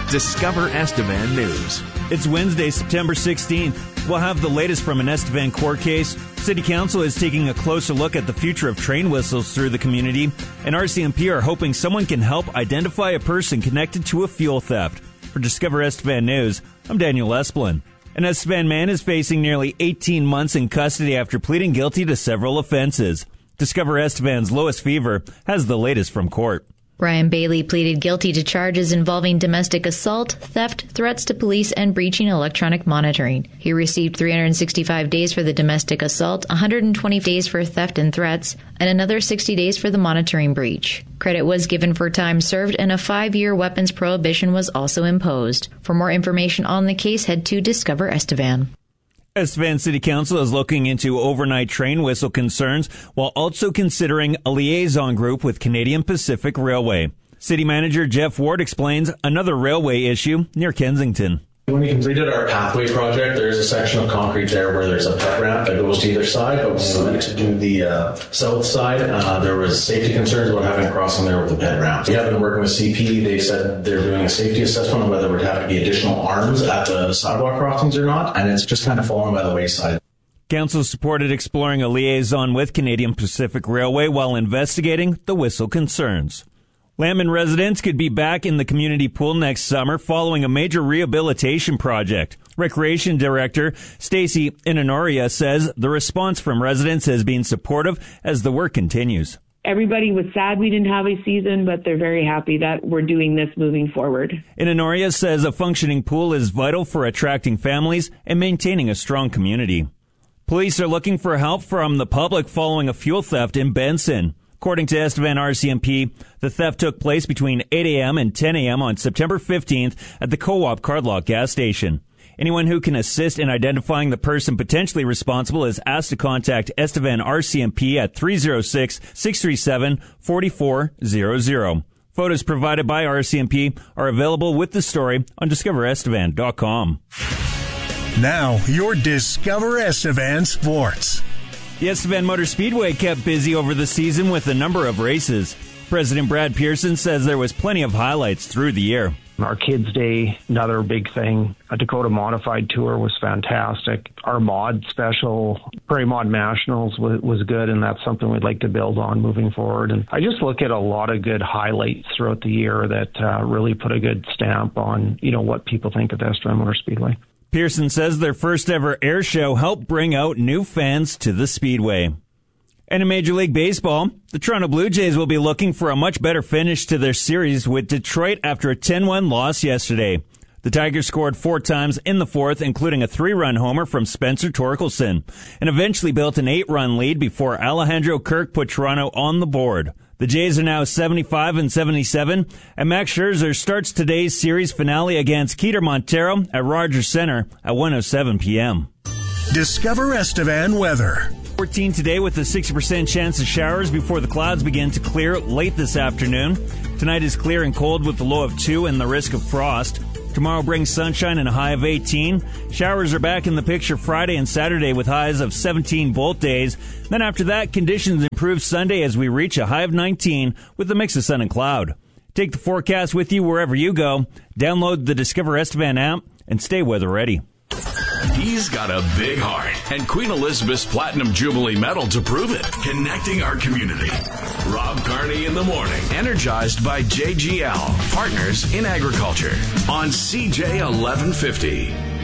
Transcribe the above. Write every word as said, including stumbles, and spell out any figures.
Discover Estevan News. It's Wednesday, September sixteenth. We'll have the latest from an Estevan court case. City Council is taking a closer look at the future of train whistles through the community. And R C M P are hoping someone can help identify a person connected to a fuel theft. For Discover Estevan News, I'm Daniel Esplin. An Estevan man is facing nearly eighteen months in custody after pleading guilty to several offenses. Discover Estevan's Lois Fever has the latest from court. Ryan Bailey pleaded guilty to charges involving domestic assault, theft, threats to police, and breaching electronic monitoring. He received three hundred sixty-five days for the domestic assault, one hundred twenty days for theft and threats, and another sixty days for the monitoring breach. Credit was given for time served, and a five-year weapons prohibition was also imposed. For more information on the case, head to Discover Estevan. Estevan City Council is looking into overnight train whistle concerns while also considering a liaison group with Canadian Pacific Railway. City Manager Jeff Ward explains another railway issue near Kensington. When we completed our pathway project, there's a section of concrete there where there's a pet ramp that goes to either side, but when we went to do the uh, south side, uh, there was safety concerns about having a crossing there with the pet ramp. We have been working with C P. They said they're doing a safety assessment on whether there would have to be additional arms at the sidewalk crossings or not, and it's just kind of fallen by the wayside. Council supported exploring a liaison with Canadian Pacific Railway while investigating the whistle concerns. Lambton residents could be back in the community pool next summer following a major rehabilitation project. Recreation Director Stacy Inanoria says the response from residents has been supportive as the work continues. Everybody was sad we didn't have a season, but they're very happy that we're doing this moving forward. Inanoria says a functioning pool is vital for attracting families and maintaining a strong community. Police are looking for help from the public following a fuel theft in Benson. According to Estevan R C M P, the theft took place between eight a.m. and ten a.m. on September fifteenth at the Co-op Cardlock gas station. Anyone who can assist in identifying the person potentially responsible is asked to contact Estevan R C M P at three oh six, six three seven, four four zero zero. Photos provided by R C M P are available with the story on discover estevan dot com. Now, your Discover Estevan Sports. The Estevan Motor Speedway kept busy over the season with a number of races. President Brad Pearson says there was plenty of highlights through the year. Our Kids Day, another big thing. A Dakota Modified Tour was fantastic. Our mod special, Prairie Mod Nationals, was, was good, and that's something we'd like to build on moving forward. And I just look at a lot of good highlights throughout the year that uh, really put a good stamp on, you know, what people think of Estevan Motor Speedway. Pearson says their first ever air show helped bring out new fans to the Speedway. And in Major League Baseball, the Toronto Blue Jays will be looking for a much better finish to their series with Detroit after a ten one loss yesterday. The Tigers scored four times in the fourth, including a three-run homer from Spencer Torkelson, and eventually built an eight-run lead before Alejandro Kirk put Toronto on the board. The Jays are now seventy-five and seventy-seven, and Max Scherzer starts today's series finale against Keter Montero at Rogers Center at one oh seven p.m. Discover Estevan weather. fourteen today with a sixty percent chance of showers before the clouds begin to clear late this afternoon. Tonight is clear and cold with a low of two and the risk of frost. Tomorrow brings sunshine and a high of eighteen. Showers are back in the picture Friday and Saturday with highs of seventeen both days. Then after that, conditions improve Sunday as we reach a high of nineteen with a mix of sun and cloud. Take the forecast with you wherever you go. Download the Discover Estevan app and stay weather ready. He's got a big heart and Queen Elizabeth's Platinum Jubilee Medal to prove it. Connecting our community. Rob Carney in the morning. Energized by J G L, Partners in Agriculture. On C J eleven fifty.